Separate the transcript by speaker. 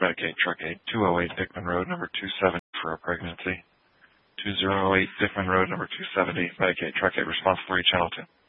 Speaker 1: Medicaid Truck 8, 208 Dickman Road, number 270 for a pregnancy. 208 Dickman Road, number 270, Medicaid Truck 8, response 3, channel 2.